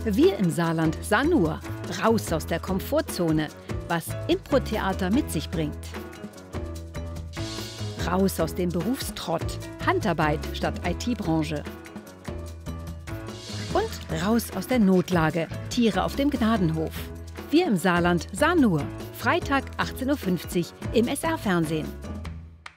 Wir im Saarland sahen nur raus aus der Komfortzone, was Impro-Theater mit sich bringt. Raus aus dem Berufstrott, Handarbeit statt IT-Branche. Und raus aus der Notlage, Tiere auf dem Gnadenhof. Wir im Saarland sahen nur, Freitag 18:50 Uhr im SR-Fernsehen.